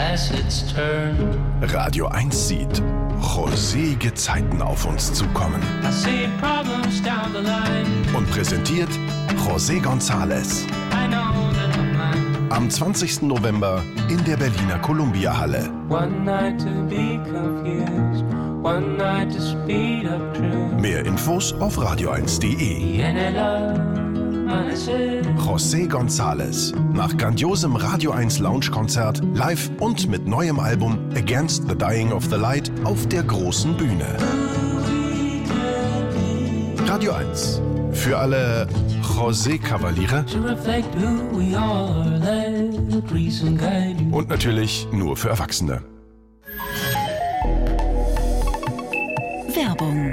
as it's turned. Radio 1 sieht rosige Zeiten auf uns zukommen. I see problems down the line. Und präsentiert José González. I know that I'm mine. Am 20. November in der Berliner Columbia-Halle. One night to be confused, one night to speed up truth. Mehr Infos auf radio1.de. José González. Nach grandiosem Radio 1 Lounge-Konzert, live und mit neuem Album Against the Dying of the Light auf der großen Bühne. Radio 1. Für alle José-Kavaliere. Und natürlich nur für Erwachsene. Werbung.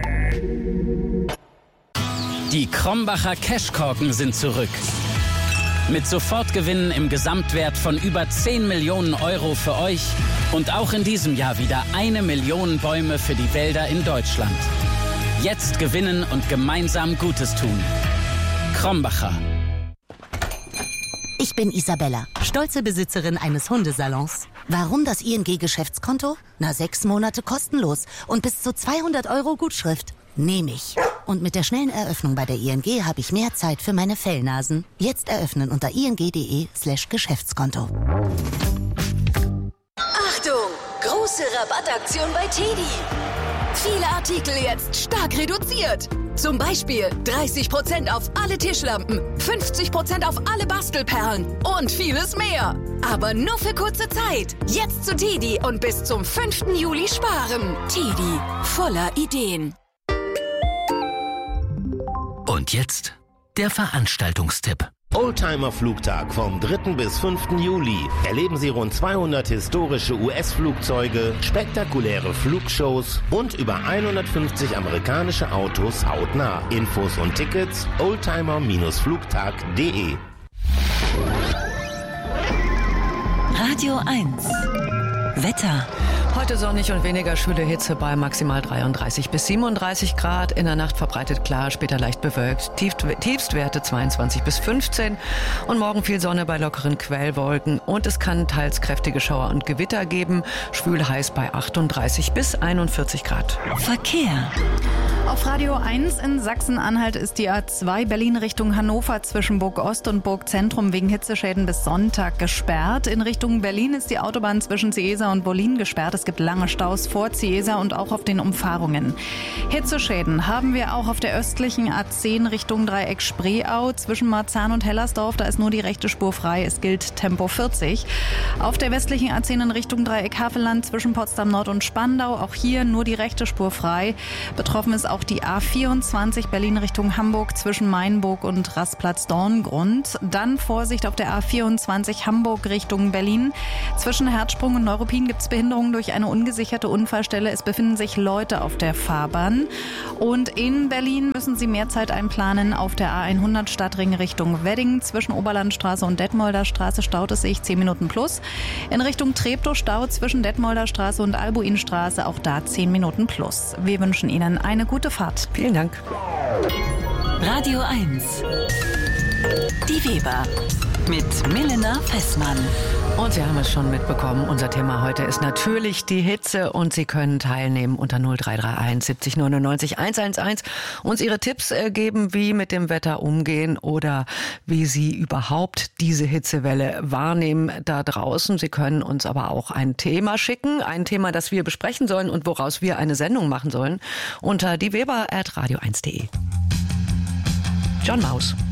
Die Krombacher Cashkorken sind zurück. Mit Sofortgewinnen im Gesamtwert von über 10 Millionen Euro für euch und auch in diesem Jahr wieder 1 Million Bäume für die Wälder in Deutschland. Jetzt gewinnen und gemeinsam Gutes tun. Krombacher. Ich bin Isabella, stolze Besitzerin eines Hundesalons. Warum das ING-Geschäftskonto? 6 Monate kostenlos und bis zu 200 € Gutschrift. Nehme ich. Und mit der schnellen Eröffnung bei der ING habe ich mehr Zeit für meine Fellnasen. Jetzt eröffnen unter ing.de/Geschäftskonto. Achtung! Große Rabattaktion bei TEDi. Viele Artikel jetzt stark reduziert. Zum Beispiel 30% auf alle Tischlampen, 50% auf alle Bastelperlen und vieles mehr. Aber nur für kurze Zeit. Jetzt zu TEDi und bis zum 5. Juli sparen. TEDi, voller Ideen. Und jetzt der Veranstaltungstipp. Oldtimer-Flugtag vom 3. bis 5. Juli. Erleben Sie rund 200 historische US-Flugzeuge, spektakuläre Flugshows und über 150 amerikanische Autos hautnah. Infos und Tickets oldtimer-flugtag.de. Radio 1. Wetter. Heute sonnig und weniger schwüle Hitze bei maximal 33 bis 37 Grad. In der Nacht verbreitet klar, später leicht bewölkt. Tiefstwerte 22 bis 15. Und morgen viel Sonne bei lockeren Quellwolken. Und es kann teils kräftige Schauer und Gewitter geben. Schwül heiß bei 38 bis 41 Grad. Verkehr. Auf Radio 1 in Sachsen-Anhalt ist die A2 Berlin Richtung Hannover zwischen Burg Ost und Burg Zentrum wegen Hitzeschäden bis Sonntag gesperrt. In Richtung Berlin ist die Autobahn zwischen Ciesa und Wollin gesperrt. Es gibt lange Staus vor Ciesa und auch auf den Umfahrungen. Hitzeschäden haben wir auch auf der östlichen A10 Richtung Dreieck Spreeau zwischen Marzahn und Hellersdorf. Da ist nur die rechte Spur frei. Es gilt Tempo 40. Auf der westlichen A10 in Richtung Dreieck Havelland zwischen Potsdam Nord und Spandau. Auch hier nur die rechte Spur frei. Betroffen ist auch die A24 Berlin Richtung Hamburg zwischen Mainburg und Rastplatz-Dorngrund. Dann Vorsicht auf der A24 Hamburg Richtung Berlin. Zwischen Herzsprung und Neuruppin gibt es Behinderungen durch eine ungesicherte Unfallstelle. Es befinden sich Leute auf der Fahrbahn. Und in Berlin müssen Sie mehr Zeit einplanen. Auf der A100 Stadtring Richtung Wedding zwischen Oberlandstraße und Detmolder Straße staut es sich 10 Minuten plus. In Richtung Treptow Stau zwischen Detmolder Straße und Albuinstraße, auch da 10 Minuten plus. Wir wünschen Ihnen eine gute Fahrt. Vielen Dank. Radio 1. Die Weber mit Milena Fessmann. Und Sie haben es schon mitbekommen, unser Thema heute ist natürlich die Hitze und Sie können teilnehmen unter 0331 70 99 111, uns Ihre Tipps geben, wie mit dem Wetter umgehen oder wie Sie überhaupt diese Hitzewelle wahrnehmen da draußen. Sie können uns aber auch ein Thema schicken, ein Thema, das wir besprechen sollen und woraus wir eine Sendung machen sollen, unter dieweber@radio1.de. John Maus.